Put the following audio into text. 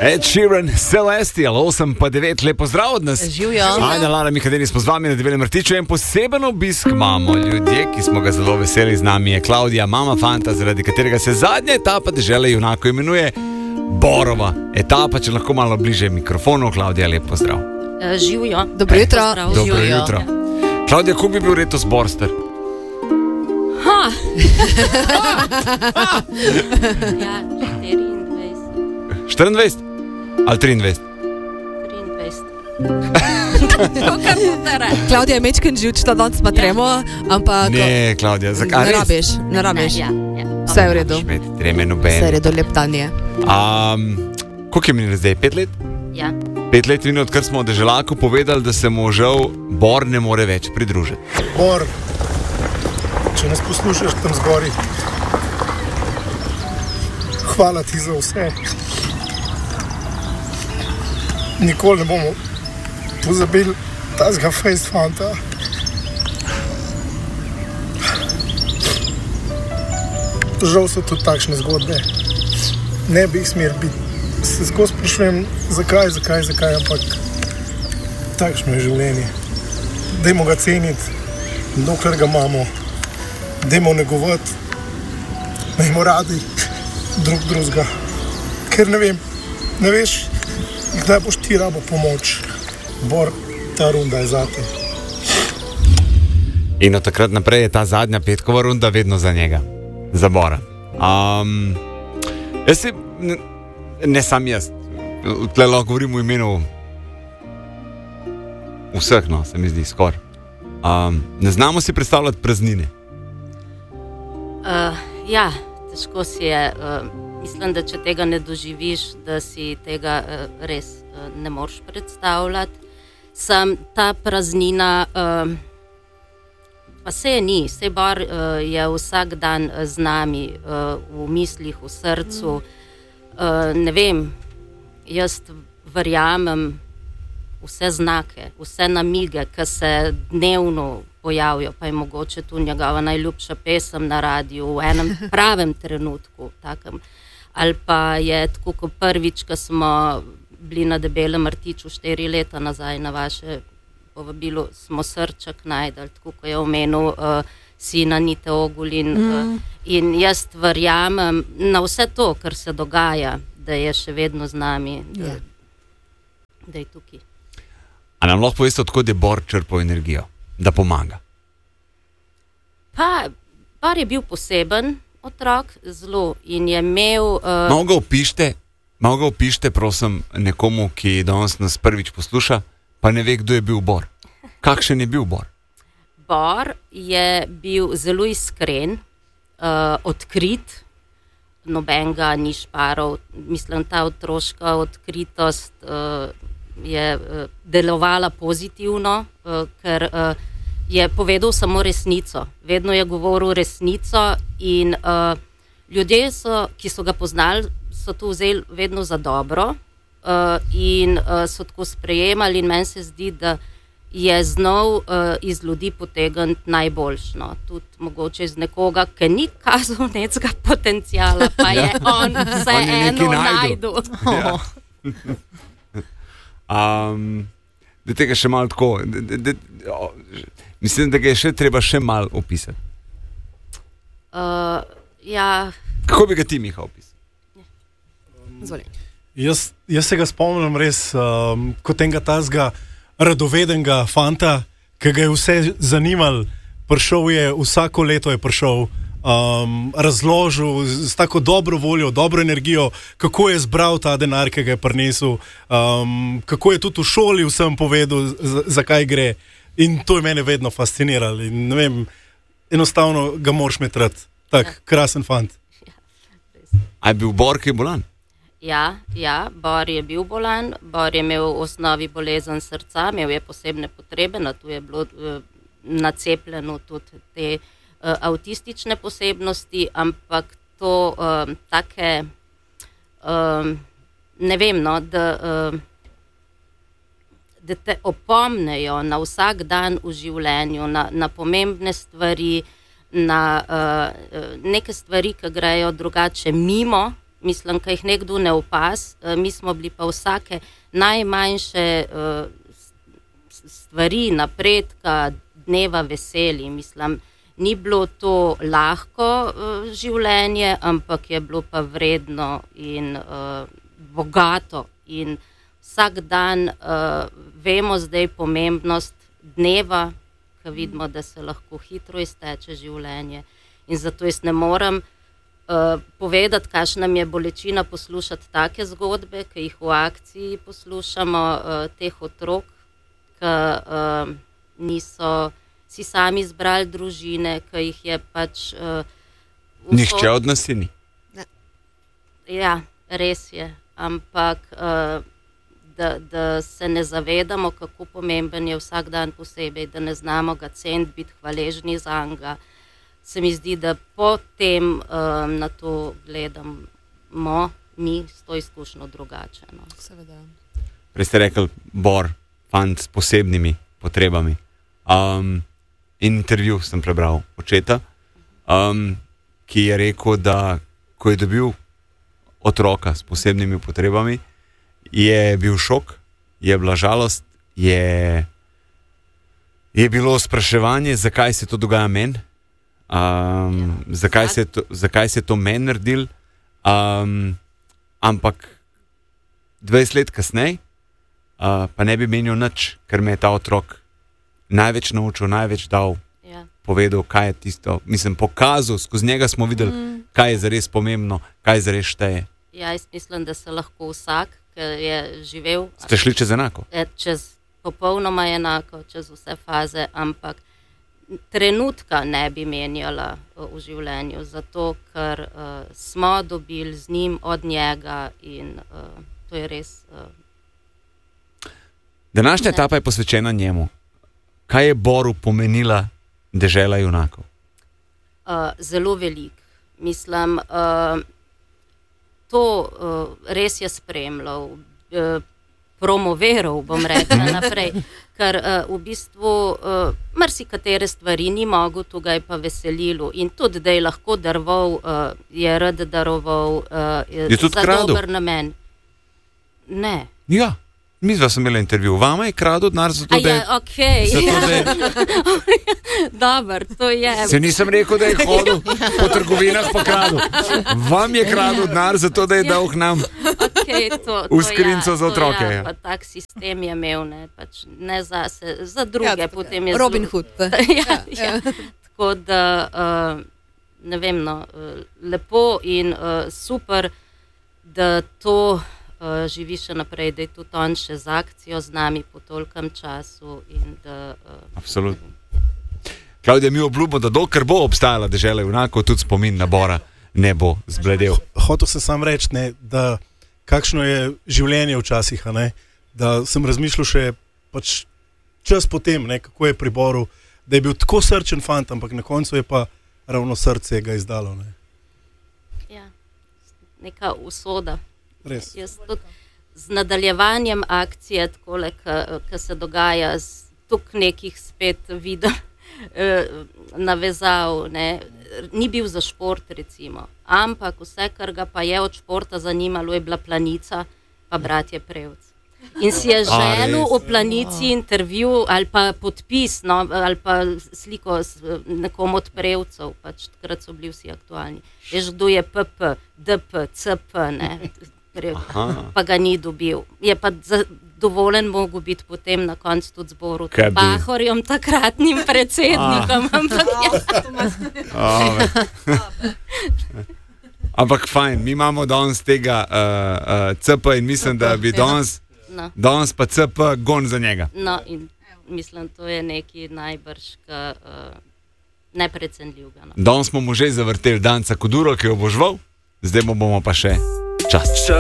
Ed Sheeran, Celestial, 8 pa 9, lepo zdrav od nas. Živijo. Ajde, Lara, Mihadeni smo z vami na Develem Rtiču in poseben obisk imamo ljudje, ki smo ga zelo veseli. Z nami je Klaudija, mama fanta, zaradi katerega se zadnja etapa Dežele junakov imenuje Borova etapa. Če lahko malo bliže mikrofonu, Klaudija, lepo zdrav. Živijo. Dobro jutro. Dobro jutro. Klaudija, kako bi bil letos Borster? Ja, 24 ali 23? 23. Klaudija je mečken živčna, danes pa tremo, ampak Ne, Klaudija, zakaj? ne rabiš. Ja. Vse je v redu. Treme Vse je v noben. redu, lep dan je. Koliko je minilo zdaj? 5 let? Ja. 5 let minilo, odkar smo v Deželaku povedali, da se mu žal Bor ne more več pridružiti. Bor, če nas poslušaš tam zgori, hvala ti za vse. Nikoli ne bomo pozabili tazga fejst fanta. Žal so tudi takšne zgodbe. Ne bi jih smel biti. Se skozi sprašujem, zakaj, ampak takšno je življenje. Dajmo ga ceniti, dokler ga imamo. Dajmo negovati, dajmo radi drug drugega. Ker ne veš, kdaj boš ti rabo pomoč. Bor, ta runda je zate. In od takrat naprej je ta zadnja petkova runda vedno za njega, za Bora. Jaz si, ne sam jaz, tle lahko govorim v imenu vseh, no, se mi zdi skoraj. Ne znamo si predstavljati praznine. Ja, težko si je. Mislim, da če tega ne doživiš, da si tega res ne moreš predstavljati. Ta praznina, pa se je ni, se Bor je vsak dan z nami, v mislih, v srcu. Ne vem, jaz verjamem vse znake, vse namige, ki se dnevno pojavijo, pa je mogoče tu njegova najljubša pesem na radiju v enem pravem trenutku, takem. Ali pa je tako, kot prvič, ko smo bili na Debelem Rtiču 4 leta nazaj na vaše povabilo, smo srček najdali, tako kot je omenil sina Nite Ogulin. In jaz verjamem na vse to, kar se dogaja, da je še vedno z nami, da je tukaj. A nam lahko poveste, odkot je Bor črpal energijo, da pomaga? Pa, Bor je bil poseben otrok, zelo, in je imel... Malo ga opište, prosim, nekomu, ki danes nas prvič posluša, pa ne ve, kdo je bil Bor. Kakšen je bil Bor? Bor je bil zelo iskren, odkrit, nobenega ni šparov. Mislim, ta otroška odkritost je delovala pozitivno, ker je povedal samo resnico. Vedno je govoril resnico in ljudje, ki so ga poznali, so to vzeli vedno za dobro in so tako sprejemali, in meni se zdi, da je znal iz ljudi potegniti najboljšno. Tudi mogoče iz nekoga, ki ni kazal nekega potencijala, pa je on vseeno najdel. Da tega še malo tako, mislim, da ga je še treba še malo opisati. Ja. Kako bi ga ti, Miha, opisal? Jaz se ga spomnim res kot enega tazga radovedenega fanta, ki ga je vse zanimalo. Prišel je, vsako leto je prišel, razložil s tako dobro voljo, dobro energijo, kako je zbral ta denar, ki ga je prinesel, kako je tudi v šoli vsem povedal, zakaj gre. In to je mene vedno fasciniralo. In ne vem, enostavno ga moraš imeti rad. Tak, krasen fant. A je bil Bor kaj bolan? Ja, Bor je bil bolan. Bor je imel v osnovi bolezen srca, imel je posebne potrebe, na to je bilo nacepljeno tudi te avtistične posebnosti, ampak to take, ne vem, no, da te opomnejo na vsak dan v življenju, na pomembne stvari, na neke stvari, ki grejo drugače mimo, mislim, ki jih nekdo ne opaz, mi smo bili pa vsake najmanjše stvari, napredka, dneva veseli, mislim, ni bilo to lahko življenje, ampak je bilo pa vredno in bogato in vsak dan vemo zdaj pomembnost dneva, ko vidimo, da se lahko hitro izteče življenje in zato jaz ne morem povedati, kakšna mi je bolečina poslušati take zgodbe, ki jih v akciji poslušamo, teh otrok, ki niso si sami izbrali družine, ki jih je pač... Nihče od nas ni. Ja, res je, ampak da se ne zavedamo, kako pomemben je vsak dan posebej, da ne znamo ga ceniti, biti hvaležni za njega. Se mi zdi, da potem na to gledamo mi s to izkušnjo drugače. No. Seveda. Prej ste rekli, Bor, fant s posebnimi potrebami. Intervju sem prebral očeta, ki je rekel, da ko je dobil otroka s posebnimi potrebami, je bil šok, je bila žalost, je bilo spraševanje, zakaj se to dogaja meni, zakaj se to meni naredil, ampak 20 let kasneje pa ne bi menil nič, ker me je ta otrok največ naučil, največ dal, povedal, kaj je tisto, mislim, pokazal, skozi njega smo videli, kaj je zares pomembno, kaj zares šteje. Ja, jaz mislim, da se lahko vsak, ki je živel... Ste šli čez enako? Čez popolnoma enako, čez vse faze, ampak trenutka ne bi menjala v življenju, zato ker smo dobili z njim od njega in to je res... Današnja etapa je posvečena njemu. Kaj je Boru pomenila dežela junakov? Zelo veliko. Mislim, to res je spremljal, promoviral, bom rekla naprej, ker v bistvu marsikatere stvari ni mogel, to ga je pa veselilo. In tudi, da je lahko daroval, je rad daroval za dober namen. Ne. Ja. Mi dva sem imela intervju. Vama je kradel denar zato, da je... Okej. Dobar, to je... Se nisem rekel, da je hodil po trgovinah pa kradel. Vam je kradel denar zato, da je dal k nam v skrinco za otroke. Ja, pa tak sistem je imel, ne, pač ne zase, za druge. Potem je Robin Hood. Ja. Tako da, ne vem, no, lepo in super, da to... živi še naprej, da je tudi on še z akcijo z nami po tolkem času in da... Absolutno. Klavdija, mi obljubimo, da dokler bo obstajala dežela junakov, tudi spomin na Bora ne bo zbledel. Hotel se sam reči, da kakšno je življenje včasih, da sem razmišljal še pač čas potem, kako je pri Boru, da je bil tako srčen fant, ampak na koncu je pa ravno srce ga izdalo. Ja, neka usoda. Res. Jaz tudi z nadaljevanjem akcije, takole, ki se dogaja, tukaj nekih spet videl, navezav, ni bil za šport recimo, ampak vse, kar ga pa je od športa zanimalo, je bila Planica pa Bratje Prevc. In si je želel v Planici intervju ali pa podpis, ali pa sliko s nekom od Prevcev, pač takrat so bili vsi aktualni. Veš, kdo je PP, DP, CP, pa ga ni dobil. Je pa dovoljen mogel biti potem na koncu tudi zboru Pahorjem, takratnim predsednikom. Ampak fajn, mi imamo danes tega CP in mislim, da bi danes pa CP gon za njega. No, in mislim, to je neki najbrž neprecenljivega. Danes smo mu že zavrteli Danca Kuduro, ki jo bo žval, zdaj bomo pa še čas.